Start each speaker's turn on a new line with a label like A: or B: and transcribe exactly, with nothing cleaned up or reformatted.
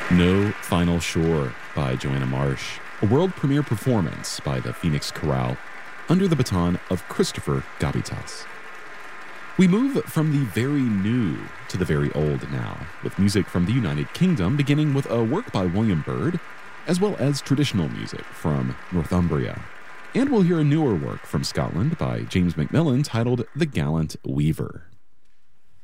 A: No Final Shore by Joanna Marsh, a world premiere performance by the Phoenix Chorale under the baton of Christopher Gabitas. We move from the very new to the very old now, with music from the United Kingdom beginning with a work by William Byrd, as well as traditional music from Northumbria. And we'll hear a newer work from Scotland by James Macmillan titled The Gallant Weaver.